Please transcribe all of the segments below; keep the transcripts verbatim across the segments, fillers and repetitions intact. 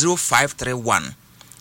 zero five three one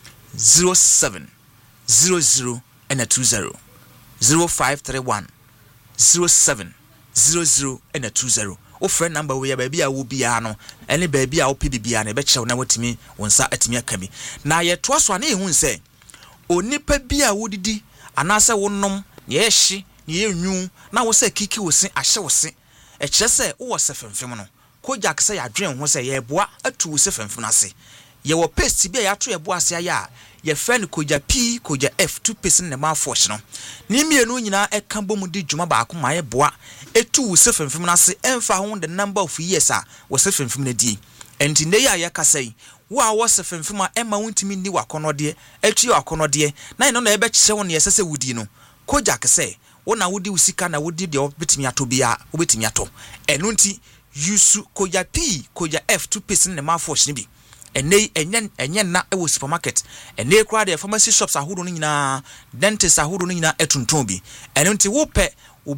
zero seven zero zero and two zero zero five three one zero seven zero zero and two zero. O friend number we baby a wo bia no ene baby a wo pe bibia na be chew na watimi wonsa atimi aka bi na ye to so na ehun se onipa bia wo didi anase wonom na ye hye na ye nwu na wo se kiki wo se ahye wo se e kire se wo se femfem no Kojak se ya dwen ho se ye boa atu wo se femfem na se ye wo paste bia ya to ye boa se ya ye friend koja P koja F two percent na ma force no ni mienu nyina e kan bomu di djuma ba ko ma ye boa etu wo se femfem na se emfa ho the number of years a wo se femfem na di enti ne ya ye kasai wo a wo se femfem a ema wontimi ni wakonode etu ye wakonode na no na e be kire wo ne yesese wudi no Kojak se wo na wudi usika na wudi de obetimi ato bia obetimi ato enu nti yusu koja P koja F two percent na ma force ni bi ene enyen enyen na e wo supermarket ene kura de pharmacy shops ahodo nyina dentist ahodo nyina etunton bi ene nti wo pe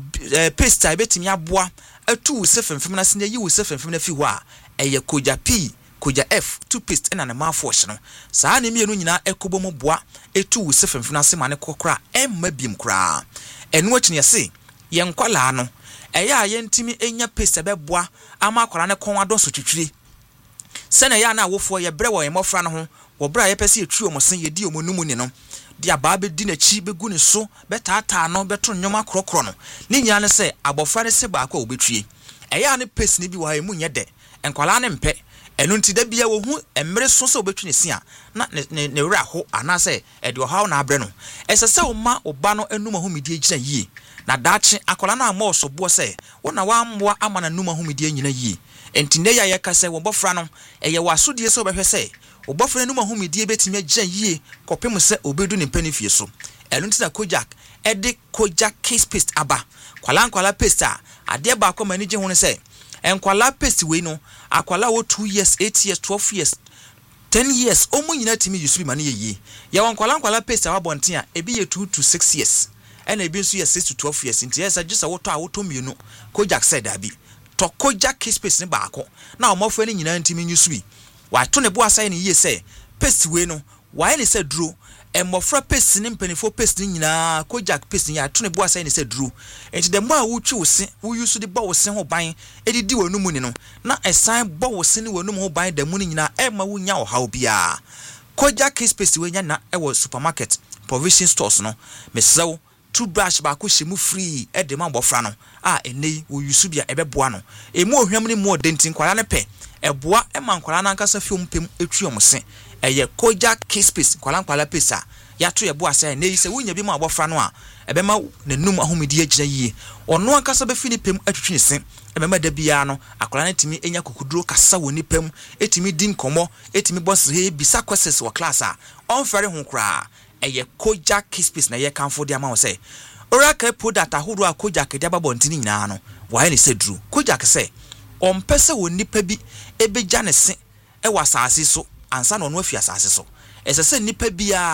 paste a betimi aboa atu wo se femfem na se ne yi wo se femfem na fi ho a eye koja P koja F two paste na na ma force no saa ne mienu nyina ekobomo boa etu wo se femfem na se mane kokora emma biem kura eno akini se ye nkwala no eya ye ntimi enya paste be boa ama akwara ne kon adon so twitwire sene ya na wofo ye bre wo ye mofra no ho wo bra ye pese etru omosen ye di omonumu ni no dia ba be di na chi be gu ne so betata no beto nyoma krokro no ni nya ne se abofra ne se ba akwa obetwie eya ne paste ne bi wa emu nye de enkwala ne mpe enu ntida bia wo hu emre so so obetwi ne sia na ne ne wura ho anase e de hawo na abre no esese wo ma oba no enuma ho medie gina yie na dachi akola na ama osobo se wona wa amboa ama na numa ho medie nyina yie enti ne ya yekase wo bofra no eye wasodie se obehwe se obofra numa ho medie betimi agina yie kopem se obedu ne panifie so elu ntina Kojak e de Kojak case paste aba kwala kwala paste a ade ba akoma ni je ho ne se enkwala paste we no akwala wo two years eight years twelve years ten years omu nyina timi yusubi mane ye ye wankwala nkwala paste a bonten a ebi ye two to six years ena ebi nso ye six to twelve years nti yes agisa woto a woto mienu Kojak said abi to Kojak case paste ne baako na omofo ne nyina ntimi yusubi wa to ne bo asai ne ye se paste we no wa ne se duro emofra paste ne mpanifo paste ne nyina Kojak paste ne ya to ne bo asai ne se duro enti de mo a wutwi wo se wo yusu de bo wo se ho ban edidi wonu mu ni no na esan bo wo se ne wonu mu ho ban da mu ni nyina e ma wo nya wo hawo bia Kojak case paste we nya na e wo supermarket provision stores no mesew toothbrush ba ko shemu free e de ma bofra no a enei wo yusu bia e be boa no e mu ohwam ni mu dentin kwala ne pe e boa e ma nkwala na nkasa fiom pem etwi omse eye Kojak case paste kwala nkwala pesa ya to ye boa sai nei se wunya bi ma bofra no a e be ma nanum ahomedi agina yie ono ankasa be fini pem atwitwi ne se e be ma da bia no akwala na timi enya kokuduro kasa woni pem etimi din komo etimi boss he bisa questions wa class a on fere ho kra eye Kojak case paste na ye kanfo dia ma wo se ora ka product ahodo a Kojak dia babontini nyina no wa ne se duru Kojak se on pese woni pa bi ebeja ne se e wasase so ansa na ono afia asase so esese nipa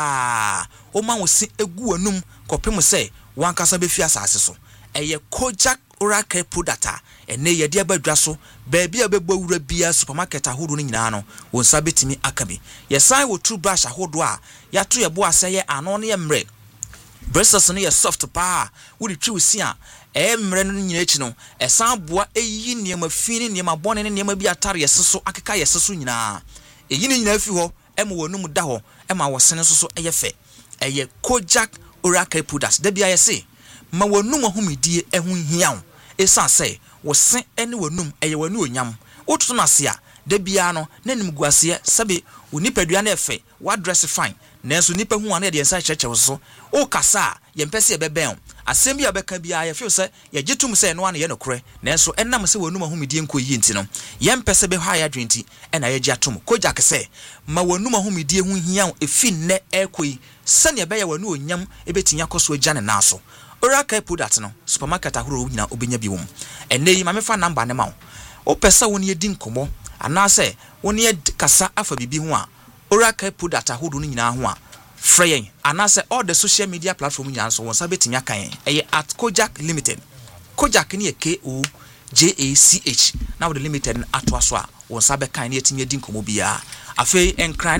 bia o ma wo se egu anum kopem se wankasa be fia asase so eye Kojak Oracle product a ene ye de abadwa so ba bia bebo wura bia supermarket ahodo no nyina no won sa betimi akabi ye sai wo toothbrush ahodo a ya to ye bo aseye ano ne ye mre bristles no ye soft pa wo de twi usi a e mre no nyina echi no esan boa eyi niam afini niam abone ne niam bi atare ye seso akeka ye seso nyina eyi ne nyina afi ho ema wonum da ho ema wosene so so eye fe eye Kojak Oracle products da bia ye se ma wonum ahomedie ehun hiawo esa se wo se ene wonum eye wanu onyam otuto na se a da bia no nanim guase sabe onipadua na efe wa dress fine nanso nipa hu ane de ensa cheche so o kasa ye mpese ebeben asem bia beka bia ye feel se ye gitum se no ane ye nokre nanso enam se wonum ahomedie nko yi ntino ye mpese be ha ya dwenti ena ye gi atom Kojak se ma wonum ahomedie hu hiawo efi ne ekoi sane be ye wanu onyam ebetinya koso agya ne naso Oracle product no supermarket ahoro nyina obenya bi wom enei ma mefa number ne ma wo opesa woni edi nkomo anase woni kasa afa bibi ho a Oracle product ahoro nyina ho a freyen anase all the social media platform nyina so won sa betimi akan eye at Kojak Limited Kojak ne K O J A C H na wo the limited ato aso a won sa be kan ne etimi edi nkomo bia afei enkran